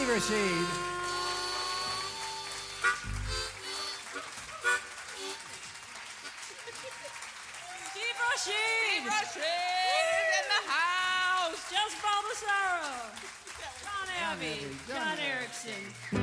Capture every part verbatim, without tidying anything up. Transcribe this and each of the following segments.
Steve Rashid. Steve Rashid! Steve Rashid in the house! Jess Baldessaro! John Abbey! John John Abbey. Erickson!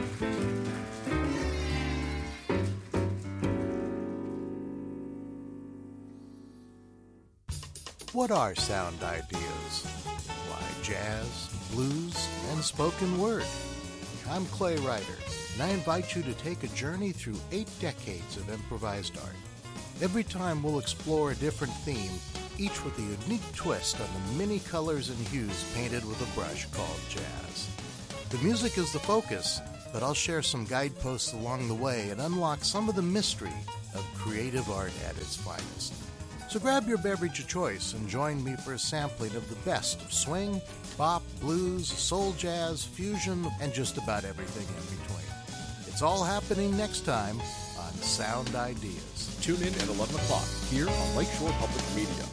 What are sound ideas? Why, jazz, blues, and spoken word. I'm Clay Ryder, and I invite you to take a journey through eight decades of improvised art. Every time we'll explore a different theme, each with a unique twist on the many colors and hues painted with a brush called jazz. The music is the focus, but I'll share some guideposts along the way and unlock some of the mystery of creative art at its finest. So grab your beverage of choice and join me for a sampling of the best of swing, bop, blues, soul jazz, fusion, and just about everything in between. It's all happening next time on Sound Ideas. Tune in at eleven o'clock here on Lakeshore Public Media.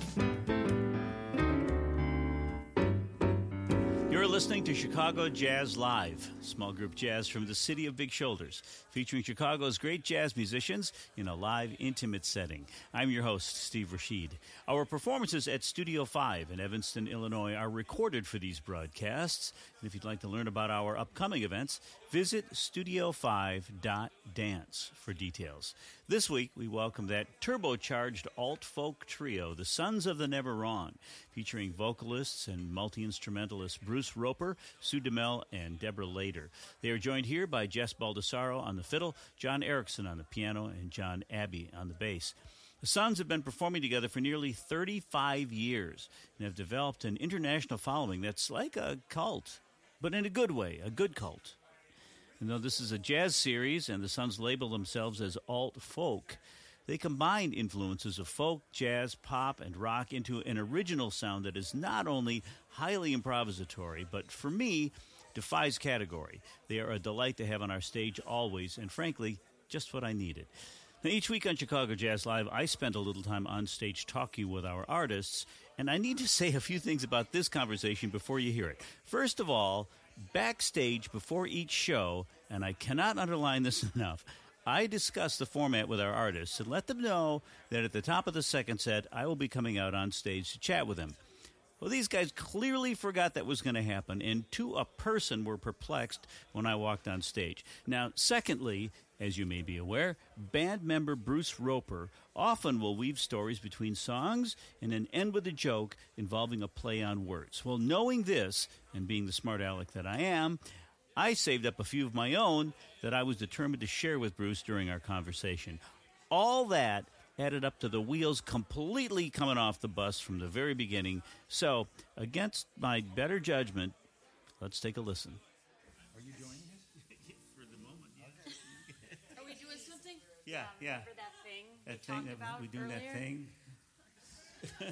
You're listening to Chicago Jazz Live, small group jazz from the city of Big Shoulders, featuring Chicago's great jazz musicians in a live, intimate setting. I'm your host, Steve Rashid. Our performances at Studio five in Evanston, Illinois are recorded for these broadcasts. And if you'd like to learn about our upcoming events, visit studio five dot dance for details. This week, we welcome that turbocharged alt-folk trio, the Sons of the Never Wrong, featuring vocalists and multi-instrumentalists Bruce Roper, Sue DeMel, and Deborah Lader. They are joined here by Jess Baldessaro on the fiddle, John Erickson on the piano, and John Abbey on the bass. The Sons have been performing together for nearly thirty-five years and have developed an international following that's like a cult, but in a good way, a good cult. And though this is a jazz series and the Sons label themselves as alt-folk, they combine influences of folk, jazz, pop, and rock into an original sound that is not only highly improvisatory, but for me, defies category. They are a delight to have on our stage always, and frankly, just what I needed. Now, each week on Chicago Jazz Live, I spend a little time on stage talking with our artists, and I need to say a few things about this conversation before you hear it. First of all, backstage before each show, and I cannot underline this enough, I discuss the format with our artists and let them know that at the top of the second set, I will be coming out on stage to chat with them. Well, these guys clearly forgot that was going to happen, and to a person were perplexed when I walked on stage. Now, secondly, as you may be aware, band member Bruce Roper often will weave stories between songs and then end with a joke involving a play on words. Well, knowing this, and being the smart aleck that I am, I saved up a few of my own that I was determined to share with Bruce during our conversation. All that added up to the wheels completely coming off the bus from the very beginning. So, against my better judgment, let's take a listen. Are you joining us? For the moment, yeah. Are we doing something? Yeah, yeah. For that thing we That thing talked that about we doing earlier? that thing.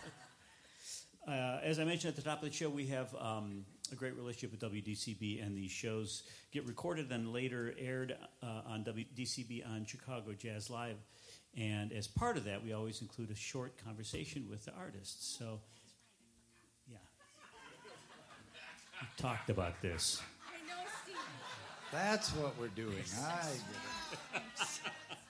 uh, as I mentioned at the top of the show, we have um, a great relationship with W D C B, and these shows get recorded and later aired uh, on W D C B on Chicago Jazz Live. And as part of that, we always include a short conversation with the artists. So, yeah. We talked about this. I know, Steve. That's what we're doing. I get it.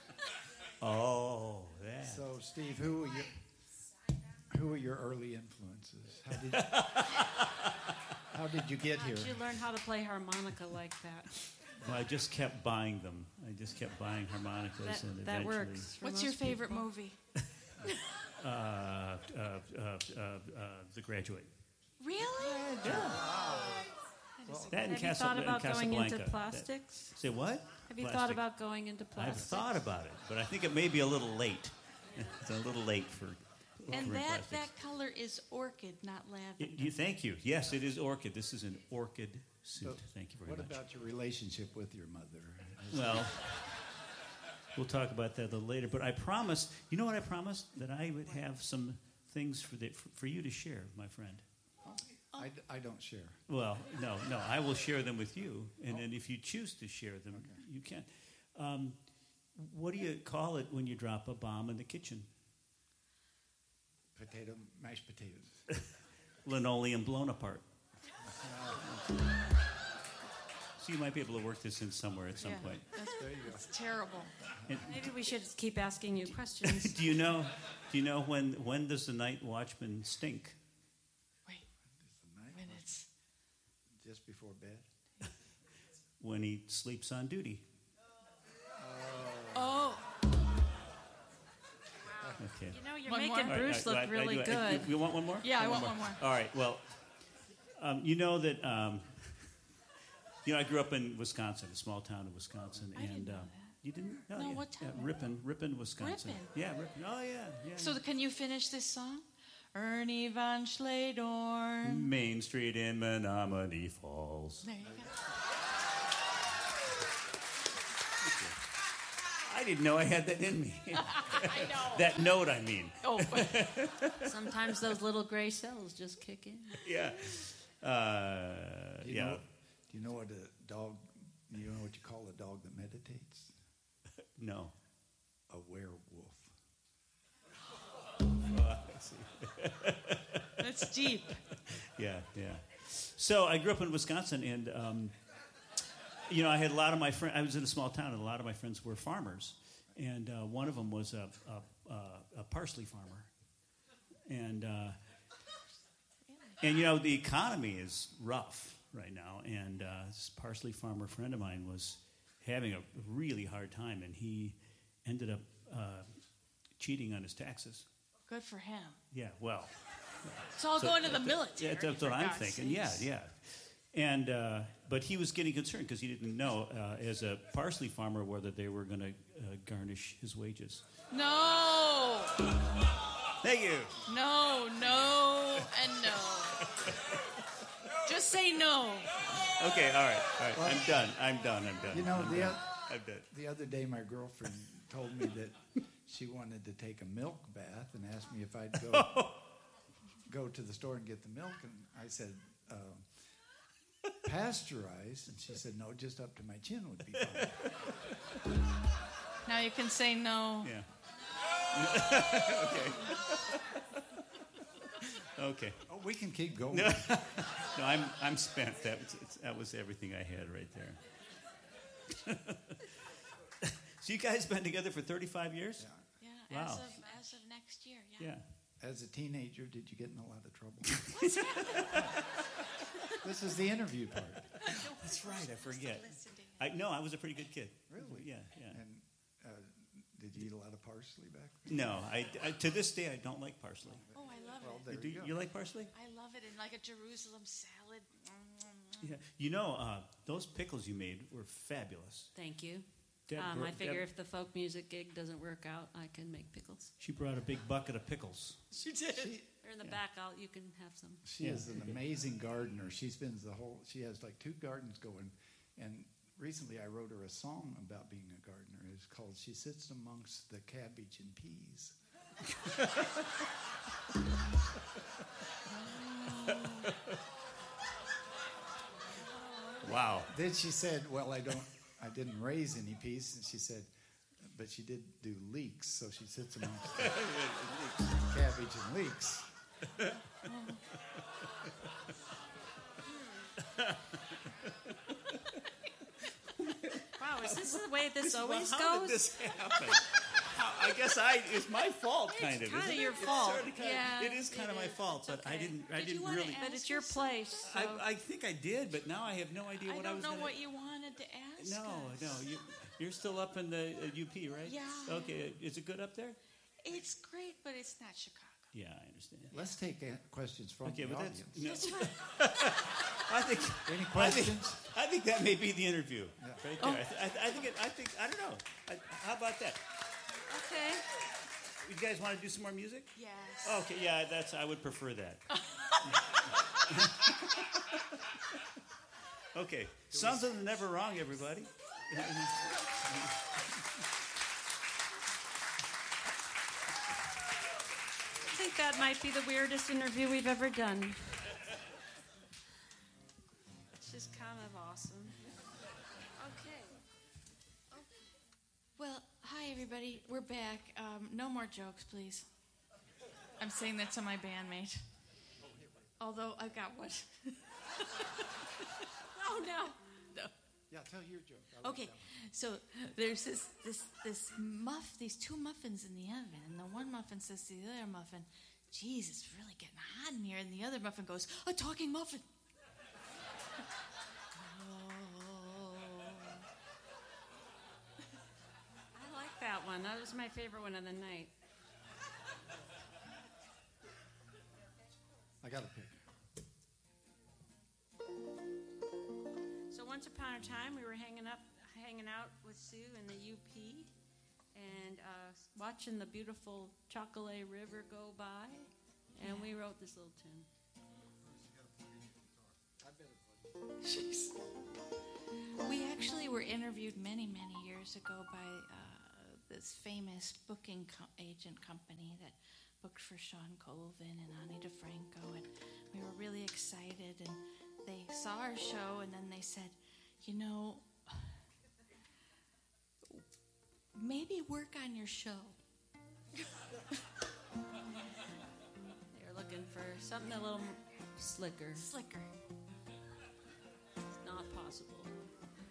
Oh, that. So, Steve, who were your who were your early influences? How did how did you get here? How'd you learn how to play harmonica like that? Well, I just kept buying them. I just kept buying harmonicas, That, and that eventually, works. for What's your most favorite people. movie? uh, uh, uh, uh, uh, The Graduate. Really? That and Have you Casa- thought and about going Casablanca. into That- plastics? Say what? Have you thought Plastic. about going into I've plastics? thought about it, but I think it may be a little late. It's a little late for. And for that, plastics. that color is orchid, not lavender. Y- you, thank you. Yes, it is orchid. This is an orchid suit. So, Thank you very what much. about your relationship with your mother? Well, we'll talk about that a little later. But I promised, you know what I promised? That I would have some things for, the, for, for you to share, my friend. I, d- I don't share. Well, no, no. I will share them with you. And then if you choose to share them, you can. Um, what do you call it when you drop a bomb in the kitchen? Potato, mashed potatoes. Linoleum blown apart. So you might be able to work this in somewhere at some Yeah. point. That's, There you go. that's terrible. Maybe we should keep asking you questions. Do you know? Do you know when when does the night watchman stink? Wait, It's the night minutes. just before bed. When he sleeps on duty. Oh, Okay. You know, you're One making more? All right, Bruce all right, look I- I really do- I- good. You, you want one more? Yeah, I want one more. All right. Well, um, you know that um, you know I grew up in Wisconsin, a small town in Wisconsin, I and didn't know um, that. you didn't? Oh, No, yeah, what yeah, town? Ripon, Ripon, Wisconsin. Ripon? Yeah, Ripon. Oh yeah, yeah. so can you finish this song? Ernie von Schledorn. Main Street in Menominee Falls. There you go. I didn't know I had that in me. I know. That note, I mean. Oh, Sometimes those little gray cells just kick in. Yeah. Uh, Do you yeah. Know, do you know what a dog? You know what you call a dog that meditates? No. A werewolf. Oh, I see. that's deep. Yeah, yeah. So I grew up in Wisconsin, and um, you know, I had a lot of my friends. I was in a small town, and a lot of my friends were farmers, and uh, one of them was a, a, a, a parsley farmer, and uh, and you know, the economy is rough right now, and uh, this parsley farmer friend of mine was having a really hard time, and he ended up uh, cheating on his taxes. Good for him. Yeah, well. It's all So going to the that- military. Yeah, that's what for I'm God's thinking. sakes. Yeah, yeah. And uh, but he was getting concerned because he didn't know, uh, as a parsley farmer, whether they were going to uh, garnish his wages. No, Thank you. no, no, and no. Just say no. Okay, all right, all right. I'm done. I'm done. I'm done. You know, I'm the, done. oth- I'm done. the other day my girlfriend told me that she wanted to take a milk bath and asked me if I'd go go to the store and get the milk. And I said, uh, pasteurized. And she said, no, just up to my chin would be fine. Now you can say no. Yeah. okay. Okay. Oh, we can keep going. No, no, I'm I'm spent. That was it's, that was everything I had right there. So you guys been together for thirty-five years? Yeah, Wow. as of as of next year. Yeah. Yeah. As a teenager, did you get in a lot of trouble? This is the interview part. That's right. I forget. I no, I was a pretty good kid. Really? Yeah, yeah. And uh, did you eat a lot of parsley back then? No, I, I to this day I don't like parsley. Oh, I love Well, it. there Do you you, go. you like parsley? I love it in like a Jerusalem salad. Yeah. You know, uh, those pickles you made were fabulous. Thank you. Deb Um, bro- I figure Deb- if the folk music gig doesn't work out, I can make pickles. she brought a big bucket of pickles. She did. They're in the back. I'll, you can have some. She Yeah. is an amazing gardener. She spends the whole, she has like two gardens going. And recently I wrote her a song about being a gardener. It's called She Sits Amongst the Cabbage and Peas. Wow. Then she said, well, I don't, I didn't raise any peas. And she said, but she did do leeks. So she sits amongst the cabbage and leeks. Wow, is this the way this always Well, how goes? did this happen? How- I guess I it's my fault, kind of. kinda isn't it? your It's fault. sorta kinda- Yeah, it is kind of it my is. fault, but I okay. didn't. I Did you didn't wanna really. ask But it's your place. So. I, I think I did, but now I have no idea I what I don't was know gonna. what you wanted to ask. No, us. no, you, you're still up in the uh, U P, right? Yeah. Okay, is it good up there? It's great, but it's not Chicago. Yeah, I understand. Let's take uh, questions from Okay, the but audience. that's no. I think Any I think, questions? I think that may be the interview right Oh. there. I, th- I, th- I think it, I think I don't know. I, how about that? Okay. You guys want to do some more music? Yes. Okay, yeah, that's I would prefer that. Okay, Sons of the Never Wrong, everybody. I think that might be the weirdest interview we've ever done. It's just kind of awesome. Okay. Well, hi everybody. We're back. Um, no more jokes, please. I'm saying that to my bandmate. Although I've got one. Oh no. No. tell your joke. I like Okay, that one. so there's this this this muff, these two muffins in the oven, and the one muffin says to the other muffin, "Geez, it's really getting hot in here." And the other muffin goes, "A talking muffin." I like that one. That was my favorite one of the night. I got to pick. So once upon a time, we were hanging up, hanging out with Sue in the U P, and uh, watching the beautiful Chocolate River go by, and we wrote this little tune. Jeez. We actually were interviewed many, many years ago by uh, this famous booking co- agent company that booked for Sean Colvin and Ani DeFranco, and we were really excited, and they saw our show, and then they said, you know, maybe work on your show. They were looking for something a little slicker. Slicker. It's not possible.